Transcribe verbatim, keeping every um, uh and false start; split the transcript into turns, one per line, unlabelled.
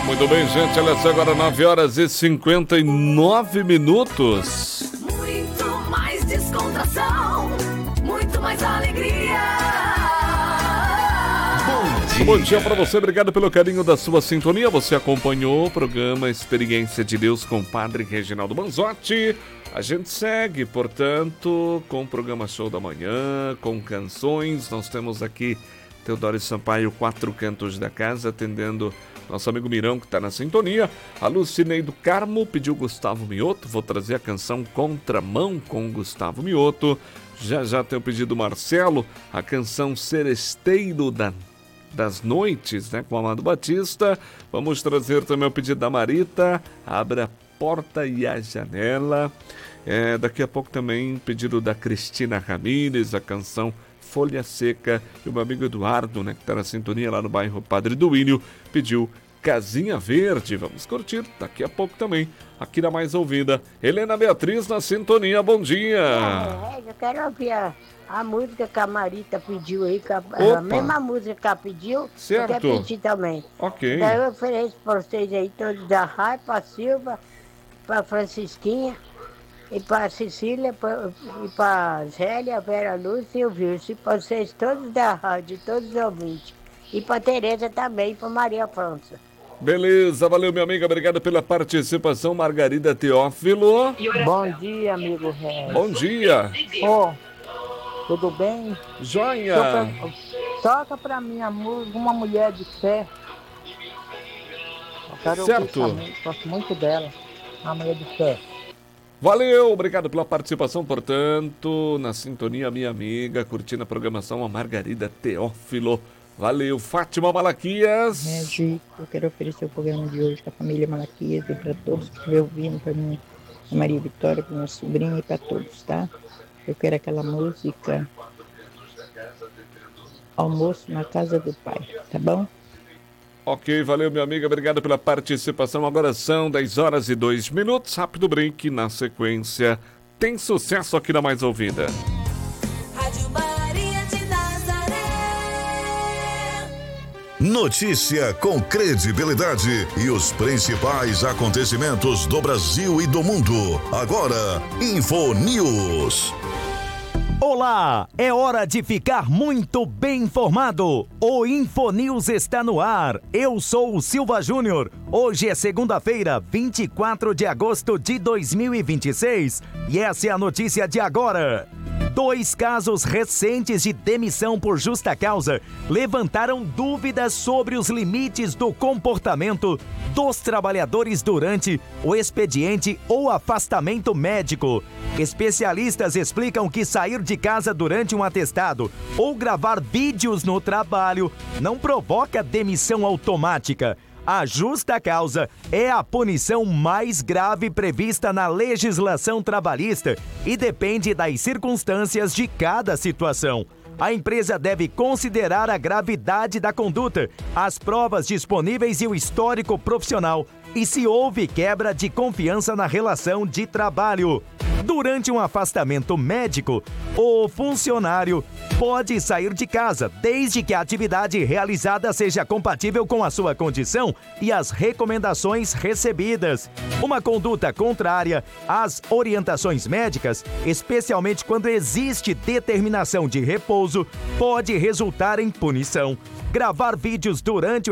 Muito bem, gente, olha só, agora nove horas e cinquenta e nove minutos.
Muito mais descontração, muito mais alegria.
Bom dia, Bom dia para você, obrigado pelo carinho da sua sintonia. Você acompanhou o programa Experiência de Deus com o Padre Reginaldo Manzotti. A gente segue, portanto, com o programa Show da Manhã, com canções. Nós temos aqui Teodoro Sampaio, Quatro Cantos da Casa, atendendo nosso amigo Mirão, que está na sintonia. A Lucineide Carmo pediu Gustavo Mioto. Vou trazer a canção Contramão com Gustavo Mioto. Já já tem o pedido do Marcelo, a canção Seresteiro da, das Noites, né, com Amado Batista. Vamos trazer também o pedido da Marita, Abra a Porta e a Janela. É, daqui a pouco também pedido da Cristina Ramírez, a canção Folha Seca. E o meu amigo Eduardo, né, que está na sintonia lá no bairro Padre Duílio, pediu Casinha Verde. Vamos curtir daqui a pouco também, aqui na Mais Ouvida. Helena Beatriz na sintonia, bom dia.
É, eu quero ouvir a, a música que a Marita pediu aí, que a, a mesma música que ela pediu,
certo.
Eu quero pedir também.
Ok.
Daí eu ofereço para vocês aí, todos da Rai, para Silva, para Francisquinha, e para Cecília, pra, e para Zélia, Vera Luz e o Virso, e para vocês todos da rádio, todos os ouvintes. E para Tereza também, e para Maria França.
Beleza, valeu, minha amiga, obrigado pela participação, Margarida Teófilo.
Bom dia, amigo Regis.
Bom dia.
Ô, oh, tudo bem?
Joia.
Pra, toca pra mim a música, Uma Mulher de Fé. Eu quero
certo.
Ouvir, gosto muito dela, Uma Mulher de Fé.
Valeu, obrigado pela participação, portanto, na sintonia, minha amiga, curtindo a programação, a Margarida Teófilo. Valeu, Fátima Malaquias.
Regi, eu quero oferecer o programa de hoje para a família Malaquias e para todos que estiverem ouvindo, para mim, a Maria Vitória, para minha sobrinha e para todos, tá? Eu quero aquela música Almoço na Casa do Pai, tá bom?
Ok, valeu, minha amiga, obrigado pela participação. Agora são dez horas e dois minutos, rápido break, na sequência, tem sucesso aqui na Mais Ouvida.
Rádio Maria de Nazaré.
Notícia com credibilidade e os principais acontecimentos do Brasil e do mundo. Agora, Info News.
Olá, é hora de ficar muito bem informado. O Infonews está no ar. Eu sou o Silva Júnior. Hoje é segunda-feira, vinte e quatro de agosto de dois mil e vinte e seis. E essa é a notícia de agora. Dois casos recentes de demissão por justa causa levantaram dúvidas sobre os limites do comportamento dos trabalhadores durante o expediente ou afastamento médico. Especialistas explicam que sair de casa durante um atestado ou gravar vídeos no trabalho não provoca demissão automática. A justa causa é a punição mais grave prevista na legislação trabalhista e depende das circunstâncias de cada situação. A empresa deve considerar a gravidade da conduta, as provas disponíveis e o histórico profissional, e se houve quebra de confiança na relação de trabalho. Durante um afastamento médico, o funcionário pode sair de casa, desde que a atividade realizada seja compatível com a sua condição e as recomendações recebidas. Uma conduta contrária às orientações médicas, especialmente quando existe determinação de repouso, pode resultar em punição. Gravar vídeos durante